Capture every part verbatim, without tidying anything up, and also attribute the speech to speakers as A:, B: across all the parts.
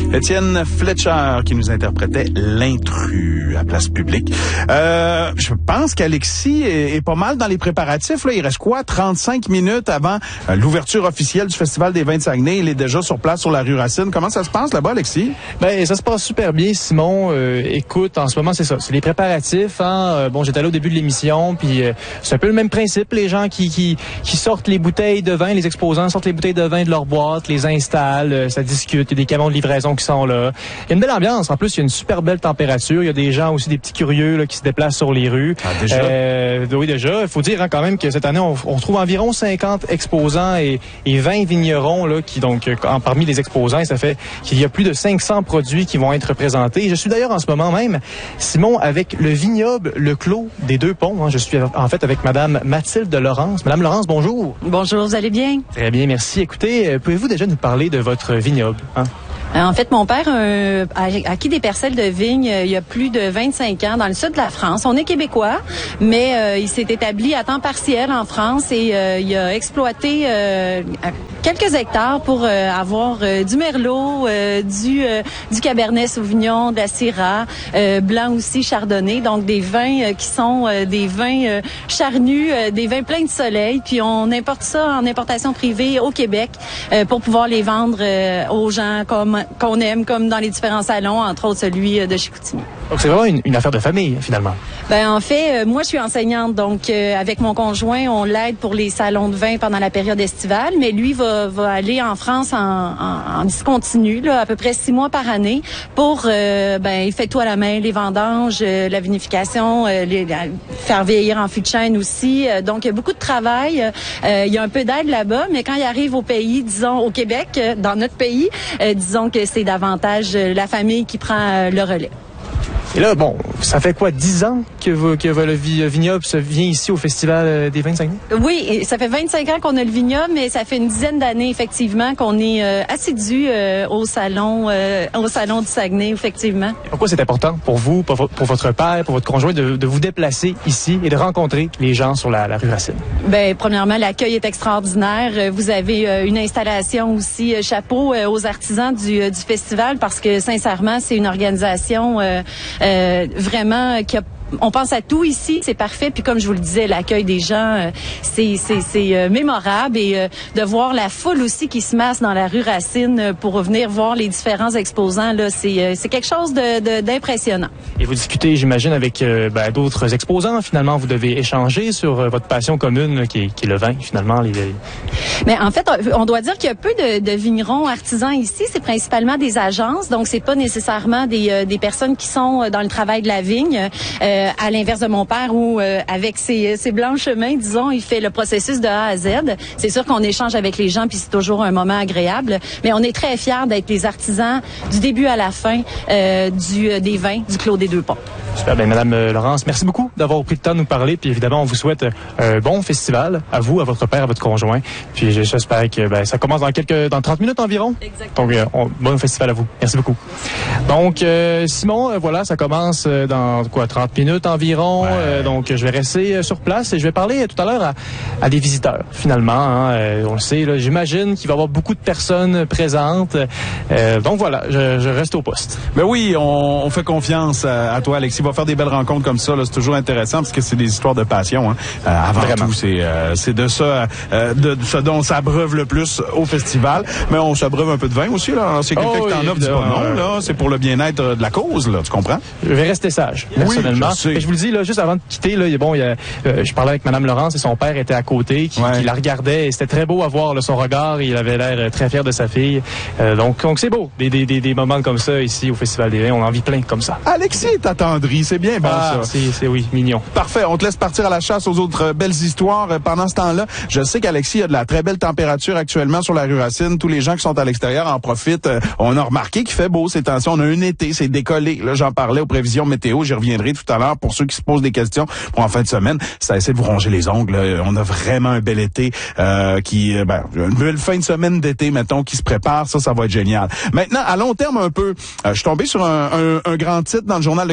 A: Étienne Fletcher qui nous interprétait L'intrus à place publique. Euh, je pense qu'Alexis est, est pas mal dans les préparatifs. Là. Il reste quoi? trente-cinq minutes avant euh, l'ouverture officielle du Festival des vins de Saguenay. Il est déjà sur place sur la rue Racine. Comment ça se passe là-bas, Alexis?
B: Ben, ça se passe super bien, Simon. Euh, écoute, en ce moment, c'est ça. C'est les préparatifs. Hein. Euh, bon, j'étais là au début de l'émission, puis euh, c'est un peu le même principe. Les gens qui, qui, qui sortent les bouteilles de vin, les exposants sortent les bouteilles de vin de leur boîte, les installent, euh, ça discute. Il y a des camions de livraison qui sont là. Il y a une belle ambiance. En plus, il y a une super belle température. Il y a des gens aussi, des petits curieux là, qui se déplacent sur les rues.
A: Ah, déjà?
B: Euh, oui, déjà. Il faut dire hein, quand même que cette année, on, on trouve environ cinquante exposants et, et vingt vignerons là, qui, donc, en, parmi les exposants, ça fait qu'il y a plus de cinq cents produits qui vont être présentés. Je suis d'ailleurs en ce moment même, Simon, avec le vignoble Le Clos des Deux Ponts. Hein. Je suis en fait avec Madame Mathilde Laurence. Madame Laurence, bonjour.
C: Bonjour, vous allez bien?
B: Très bien, merci. Écoutez, pouvez-vous déjà nous parler de votre vignoble? Hein?
C: En fait, mon père euh, a acquis des parcelles de vignes euh, il y a plus de vingt-cinq ans dans le sud de la France. On est québécois, mais euh, il s'est établi à temps partiel en France et euh, il a exploité euh, quelques hectares pour euh, avoir euh, du merlot, euh, du euh, du cabernet sauvignon, de la syrah, euh, blanc aussi, chardonnay, donc des vins euh, qui sont euh, des vins euh, charnus, euh, des vins pleins de soleil. Puis on importe ça en importation privée au Québec euh, pour pouvoir les vendre euh, aux gens comme qu'on aime, comme dans les différents salons, entre autres celui de Chicoutimi.
B: Donc c'est vraiment une, une affaire de famille, finalement.
C: Ben en fait, euh, moi je suis enseignante, donc euh, avec mon conjoint, on l'aide pour les salons de vin pendant la période estivale, mais lui va, va aller en France en, en, en discontinu, là, à peu près six mois par année, pour euh, ben il fait tout à la main, les vendanges, euh, la vinification, euh, les, la, faire vieillir en fût de chêne aussi. Euh, donc il y a beaucoup de travail. Euh, il y a un peu d'aide là-bas, mais quand il arrive au pays, disons au Québec, euh, dans notre pays, euh, disons que c'est davantage euh, la famille qui prend euh, le relais.
B: Et là, bon, ça fait quoi, dix ans que, vous, que le vignoble se vient ici au Festival des vins de Saguenay?
C: Oui, ça fait vingt-cinq ans qu'on a le vignoble, mais ça fait une dizaine d'années, effectivement, qu'on est euh, assidus euh, au salon euh, au salon du Saguenay, effectivement.
B: Et pourquoi c'est important pour vous, pour, pour votre père, pour votre conjoint, de, de vous déplacer ici et de rencontrer les gens sur la, la rue Racine?
C: Ben, premièrement, l'accueil est extraordinaire. Vous avez euh, une installation aussi, euh, chapeau euh, aux artisans du, euh, du festival, parce que, sincèrement, c'est une organisation euh, Euh, vraiment qui a on pense à tout ici, c'est parfait. Puis comme je vous le disais, l'accueil des gens, euh, c'est c'est c'est euh, mémorable et euh, de voir la foule aussi qui se masse dans la rue Racine pour venir voir les différents exposants là, c'est euh, c'est quelque chose de, de d'impressionnant.
B: Et vous discutez, j'imagine, avec euh, ben, d'autres exposants. Finalement, vous devez échanger sur euh, votre passion commune, là, qui, est, qui est le vin. Finalement, les.
C: Mais en fait, on doit dire qu'il y a peu de, de vignerons artisans ici. C'est principalement des agences, donc c'est pas nécessairement des euh, des personnes qui sont dans le travail de la vigne. Euh, à l'inverse de mon père où euh, avec ses, ses blanches mains, disons, il fait le processus de A à Z. C'est sûr qu'on échange avec les gens puis c'est toujours un moment agréable, mais on est très fiers d'être les artisans du début à la fin euh, du euh, des vins du Clos des Deux Ponts.
B: Super, bien Madame Laurence, merci beaucoup d'avoir pris le temps de nous parler puis évidemment on vous souhaite un bon festival à vous, à votre père, à votre conjoint. Puis j'espère que ben, ça commence dans quelques dans trente minutes environ.
C: Exactement.
B: Donc euh, on, bon festival à vous. Merci beaucoup. Donc euh, Simon, euh, voilà, ça commence euh, dans quoi trente minutes environ. Ouais. Euh, donc je vais rester euh, sur place et je vais parler euh, tout à l'heure à, à des visiteurs finalement. Hein, euh, on le sait, là, j'imagine qu'il va y avoir beaucoup de personnes présentes. Euh, donc voilà, je, je reste au poste.
A: Ben oui, on, on fait confiance à, à toi, Alexis. Va faire des belles rencontres comme ça. Là, c'est toujours intéressant parce que c'est des histoires de passion. Hein. Euh, avant Vraiment. tout, c'est euh, c'est de ça, euh, de, de ce dont on s'abreuve le plus au festival. Mais on s'abreuve un peu de vin aussi. Là, c'est quelqu'un oh, qui t'en offre, dis pas non. Là, c'est pour le bien-être de la cause. Là, tu comprends?
B: Je vais rester sage, personnellement.
A: Oui, je sais.
B: Et je vous le dis là, juste avant de quitter, là, bon, il y a, euh, je parlais avec Madame Laurence et son père était à côté, qui, ouais. qui la regardait. Et c'était très beau à voir là, son regard. Il avait l'air très fier de sa fille. Euh, donc, donc c'est beau, des, des, des, des moments comme ça ici au Festival des vins. On en vit plein comme ça.
A: Alexis est attendri, c'est bien bon
B: ah,
A: ça.
B: C'est, c'est oui, mignon.
A: Parfait, on te laisse partir à la chasse aux autres belles histoires. Pendant ce temps-là, je sais qu'Alexis a de la très belle température actuellement sur la rue Racine. Tous les gens qui sont à l'extérieur en profitent. On a remarqué qu'il fait beau ces temps-ci. On a un été, c'est décollé. Là, j'en parlais aux prévisions météo. J'y reviendrai tout à l'heure pour ceux qui se posent des questions pour en fin de semaine. Ça essaie de vous ronger les ongles. On a vraiment un bel été euh, qui, ben, une belle fin de semaine d'été, mettons, qui se prépare. Ça, ça va être génial. Maintenant, à long terme un peu, euh, je suis tombé sur un, un, un grand titre dans le Journal de Québec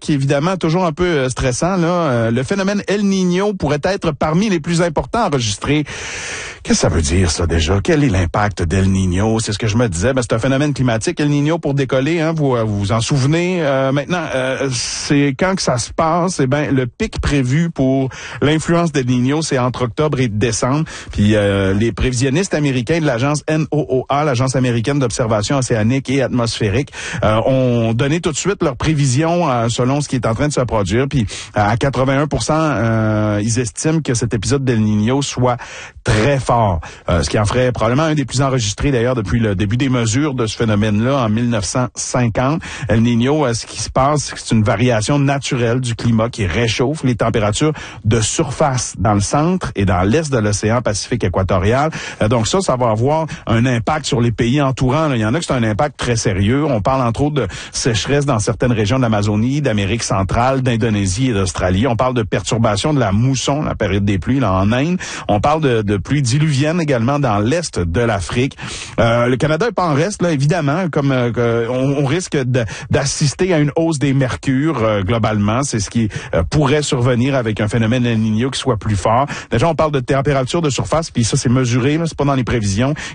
A: qui est évidemment toujours un peu euh, stressant. Là, euh, le phénomène El Niño pourrait être parmi les plus importants enregistrés. Qu'est-ce que ça veut dire, ça, déjà? Quel est l'impact d'El Niño? C'est ce que je me disais. Ben, c'est un phénomène climatique. El Niño, pour décoller, hein, vous vous, vous en souvenez. Euh, maintenant, euh, c'est quand que ça se passe? Eh ben, le pic prévu pour l'influence d'El Niño, c'est entre octobre et décembre. Puis euh, les prévisionnistes américains de l'agence N O O A, l'agence américaine d'observation océanique et atmosphérique, euh, ont donné tout de suite leurs prévisions euh, selon ce qui est en train de se produire. Puis à quatre-vingt-un pour cent, euh, ils estiment que cet épisode d'El Niño soit très fort. Euh, ce qui en ferait probablement un des plus enregistrés d'ailleurs depuis le début des mesures de ce phénomène-là en mille neuf cent cinquante. El Niño, euh, ce qui se passe, c'est une variation naturelle du climat qui réchauffe les températures de surface dans le centre et dans l'est de l'océan Pacifique équatorial. Euh, donc ça, ça va avoir un impact sur les pays entourants. Là. Il y en a qui c'est un impact très sérieux. On parle entre autres de sécheresse dans certaines régions de l'Amazonie, d'Amérique centrale, d'Indonésie et d'Australie. On parle de perturbation de la mousson, la période des pluies là, en Inde. On parle de, de pluies diluviennes également dans l'est de l'Afrique. Euh, le Canada est pas en reste, là, évidemment, comme euh, on, on risque de, d'assister à une hausse des mercures euh, globalement. C'est ce qui euh, pourrait survenir avec un phénomène El Niño qui soit plus fort. Déjà, on parle de température de surface, puis ça, c'est mesuré, là, c'est pas dans les prévisions,